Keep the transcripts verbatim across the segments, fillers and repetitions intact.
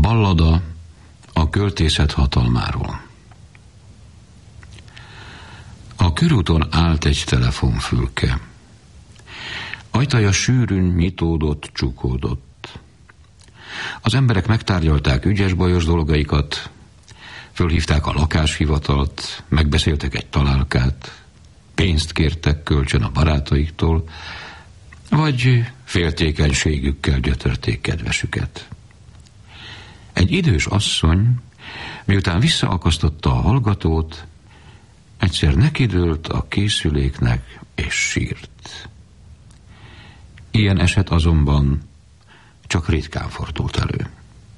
Ballada a költészet hatalmáról. A körúton állt egy telefonfülke. Ajtaja sűrűn nyitódott, csukódott. Az emberek megtárgyalták ügyes-bajos dolgaikat, fölhívták a lakáshivatalt, megbeszéltek egy találkát, pénzt kértek kölcsön a barátaiktól, vagy féltékenységükkel gyötörték kedvesüket. Egy idős asszony, miután visszaakasztotta a hallgatót, egyszer nekidőlt a készüléknek és sírt. Ilyen eset azonban csak ritkán fordult elő.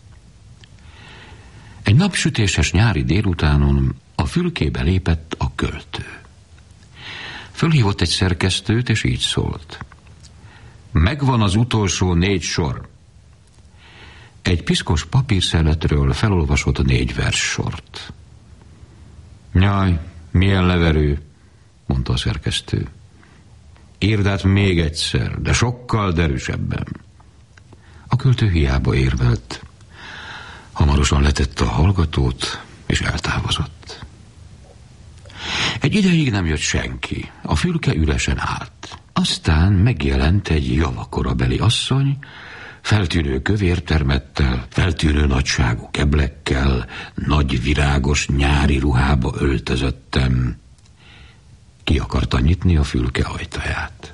Egy napsütéses nyári délutánon a fülkébe lépett a költő. Fölhívott egy szerkesztőt, és így szólt: megvan az utolsó négy sor. Egy piszkos papírszeletről felolvasott négy verssort. Jaj, milyen leverő, mondta a szerkesztő. Írd át még egyszer, de sokkal derűsebben. A költő hiába érvelt. Hamarosan letette a hallgatót, és eltávozott. Egy ideig nem jött senki, a fülke üresen állt. Aztán megjelent egy javakorabeli asszony, feltűnő kövértermettel, feltűnő nagyságú keblekkel, nagy virágos nyári ruhába öltözöttem. Ki akarta nyitni a fülke ajtaját.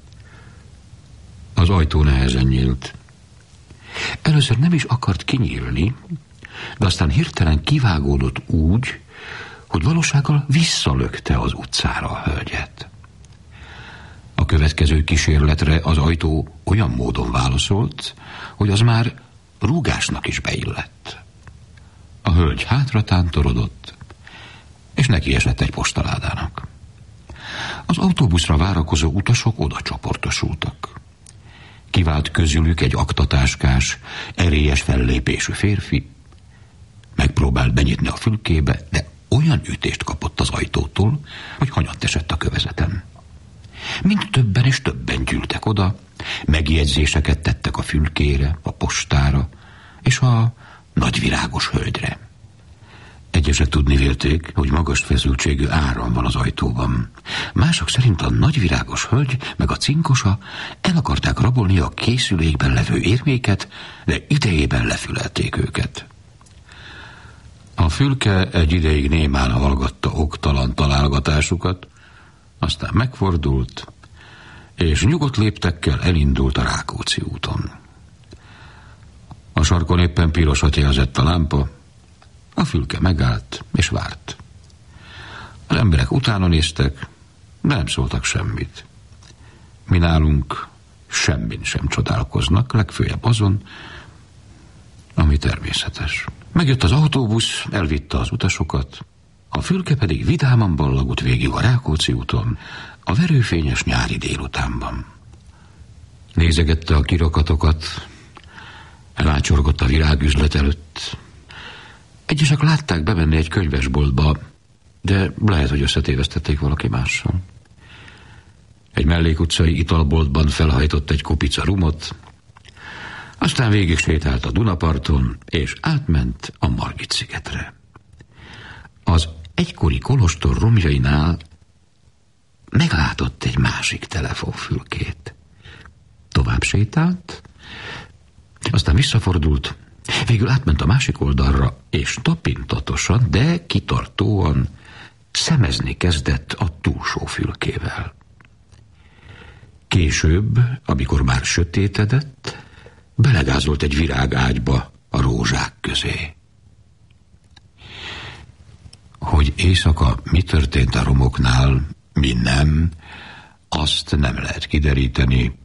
Az ajtó nehezen nyílt. Először nem is akart kinyílni, de aztán hirtelen kivágódott úgy, hogy valósággal visszalökte az utcára a hölgyet. A következő kísérletre az ajtó olyan módon válaszolt, hogy az már rúgásnak is beillett. A hölgy hátra tántorodott, és neki esett egy postaládának. Az autóbuszra várakozó utasok oda csoportosultak. Kivált közülük egy aktatáskás, erélyes fellépésű férfi, megpróbált benyitni a fülkébe, de olyan ütést kapott az ajtótól, hogy hanyatt esett a kövezeten. Mind többen és többen gyűltek oda, megjegyzéseket tettek a fülkére, a postára és a nagyvirágos hölgyre. Egyesek tudni vélték, hogy magas feszültségű áram van az ajtóban. Mások szerint a nagyvirágos hölgy meg a cinkosa el akarták rabolni a készülékben levő érméket, de idejében lefülelték őket. A fülke egy ideig némán hallgatta oktalan találgatásukat, aztán megfordult, és nyugodt léptekkel elindult a Rákóczi úton. A sarkon éppen pirosat jelzett a lámpa, a fülke megállt és várt. Az emberek utána néztek, de nem szóltak semmit. Mi nálunk semmin sem csodálkoznak, legfőjebb azon, ami természetes. Megjött az autóbusz, elvitte az utasokat, a fülke pedig vidáman ballagott végig a Rákóczi úton, a verőfényes nyári délutánban. Nézegette a kirakatokat, rácsorgott a virágüzlet előtt. Egyesek látták bemenni egy könyvesboltba, de lehet, hogy összetévesztették valaki mással. Egy mellékutcai italboltban felhajtott egy kupica rumot, aztán végig sétált a Dunaparton, és átment a Margit-szigetre. Az egykori kolostor romjainál meglátott egy másik telefonfülkét. Tovább sétált, aztán visszafordult, végül átment a másik oldalra, és tapintatosan, de kitartóan szemezni kezdett a túlsó fülkével. Később, amikor már sötétedett, belegázolt egy virágágyba a rózsák közé. Hogy éjszaka mi történt a romoknál, mi nem, azt nem lehet kideríteni,